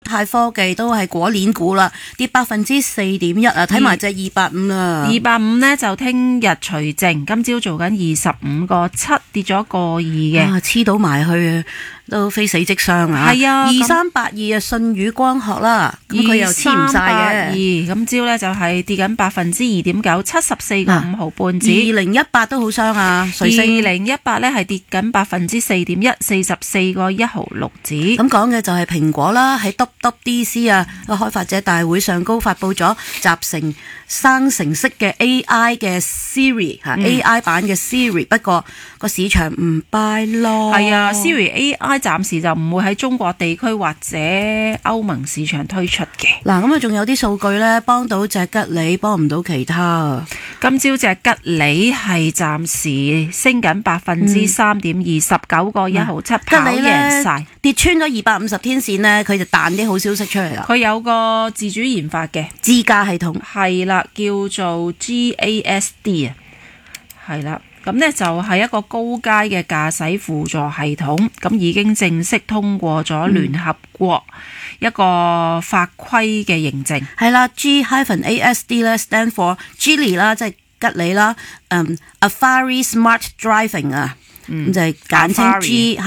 泰科技都係果鏈股啦，跌4.1%啊，睇埋隻285啦。 285呢就聽日除淨，今朝做緊25.7，跌咗個2嘅， 黐到埋去都非死即傷啊！ 係啊 ，2382啊，舜宇光學啦，咁佢又黐唔晒嘅。 今朝呢就係跌緊2.9%，74.5毫半子。 2018都好傷啊，瑞聲。 2018呢係跌緊4.1%，44.1毫六子。 咁講嘅就係蘋果啦，喺 WWDC 啊個開發者大會上高發佈咗集成生成式嘅 AI 嘅 Siri AI 版嘅 Siri，不過個市場唔 buy 咯。 係啊 ，Siri AI 暫時就唔會喺中國地區或者歐盟市場推出嘅。 嗱，咁啊仲有啲數據咧，幫到隻吉利，幫唔到其他。 今朝隻吉利係暫時升緊3.2%，19個1毫7，跑贏晒。 跌穿咗250天線呢，佢就彈啲好消息出嚟啦。 佢有個自主研發嘅自駕系統， 係啦，叫做 GASD 啊，係啦。咁呢就係一個高階嘅駕駛輔助系統，咁已經正式通過咗聯合國一個法規嘅認證。 係啦，G-ASD 咧 stand for Geely 啦，即係吉利啦，Afari Smart Driving 啊。咁就係簡稱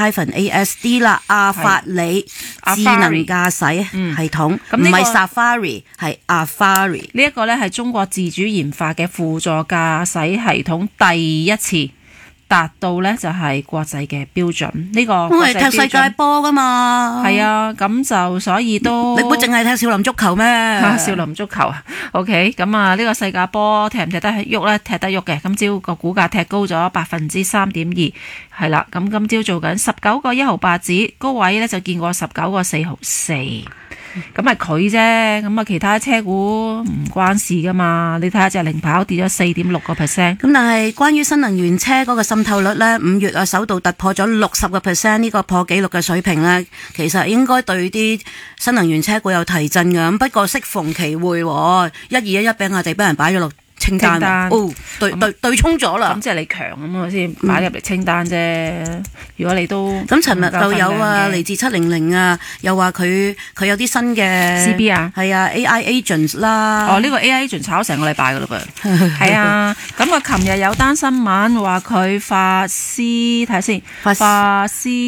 G-ASD 啦，阿法里智能駕駛系統，唔係 Safari， 係 Afari。 呢一個呢係中國自主研發嘅輔助駕駛系統，第一次達到呢就係國際嘅標準。呢個我係踢世界波噶嘛。 係啊，咁就所以都你估淨係踢少林足球咩？ 少林足球啊 ，OK， 咁啊呢個世界波踢唔踢得喐呢？踢得喐嘅，今朝個股價踢高咗3.2%，係啦，咁今朝做緊19個1毫8子，高位呢就見過19個4毫4。咁係佢啫，咁啊其他車股唔關事噶嘛。你睇下隻零跑跌咗4.6%。 咁但係關於新能源車嗰個滲透率呢，5月啊首度突破咗60%呢個破紀錄嘅水平呢，其實應該對啲新能源車股有提振嘅。咁不過適逢其會，1211俾我哋俾人擺咗落清單，對沖咗啦。 咁即係你強咁啊先擺入嚟清單啫。如果你都咁，尋日就有啊，嚟自700啊，又話佢有啲新嘅 CB 啊， 係啊 AI agents 啦。 呢個 AI agent 炒成個禮拜噶啦噃。係啊，咁啊，琴日有單新聞話佢發睇下先，發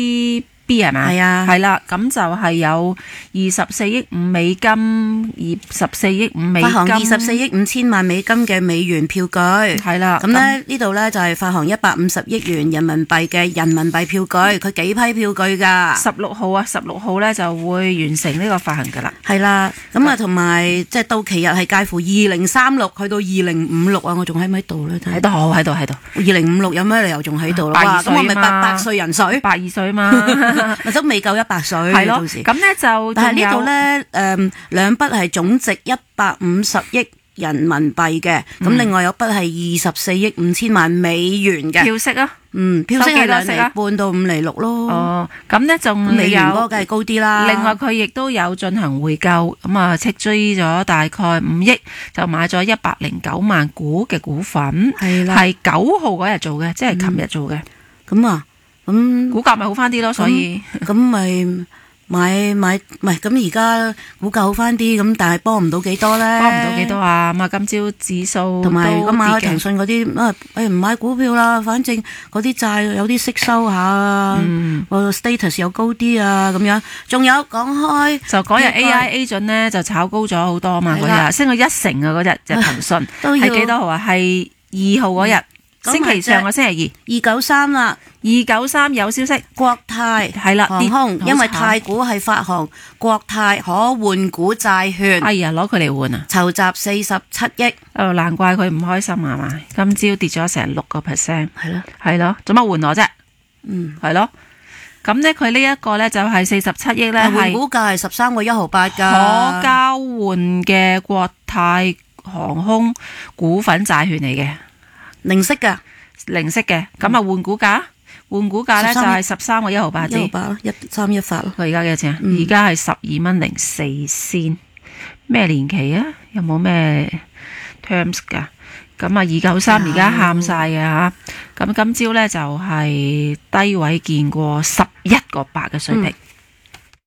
B 係嘛？係啊，係啦，咁就係有24億5美金，24億5美金，發行 24億5千萬美金嘅美元票據， 係啦。 咁咧呢度咧就係發行150億元人民幣嘅人民幣票據，佢幾批票據㗎？16號咧就會完成呢個發行㗎啦。係啦，咁啊同埋即係到期日係介乎2036去到2056啊，我仲喺唔喺度咧？ 喺度。 2056有咩理由仲喺度咯？哇，咁我咪百歲人水 ，82歲嘛。 咪都未夠100歲， 係咯。咁呢就， 但係呢度呢，兩筆係總值150億人民幣嘅，咁另外有筆係24億5千萬美元嘅票息啊。 票息係2厘半到5厘6咯。 哦，咁呢仲美元嗰個梗係高啲啦。 另外佢亦都有進行回購，咁啊斥追咗大概5億，就買咗109萬股嘅股份，係9號嗰日做嘅，即係琴日做嘅。 咁啊。咁股價咪好翻啲咯，所以咁咪買唔係咁而家股價好翻啲，咁但係幫唔到幾多咧？ 幫唔到幾多啊？咁啊，今朝指數同埋如果買騰訊嗰啲唔買股票啦，反正嗰啲債有啲息收下，個 status 又高啲啊，咁樣。仲有講開就嗰日 AI agent 呢就炒高咗好多啊嘛，嗰日升咗1成啊，嗰日就騰訊係幾多號啊？係2號嗰日。星期上個星期 293啦 ，293有消息， 國泰係啦航空，因為太古係發行國泰可換股債券， 哎呀，攞佢嚟換啊， 籌集47億， 難怪佢唔開心啊嘛，今朝跌咗成6%，係咯，做乜換我啫？係咯，咁呢佢呢一個呢就係47億呢， 換股價係13個1毫8噶， 可交換嘅國泰航空股份債券嚟嘅。零息嘅，咁啊換股價咧就係13個1毫8子 ，131發咯。 佢而家幾多錢啊？而家係12.04仙，咩年期啊？有冇咩 terms 噶？咁啊293而家喊晒嘅吓，咁今朝咧就係低位見過11個8嘅水平。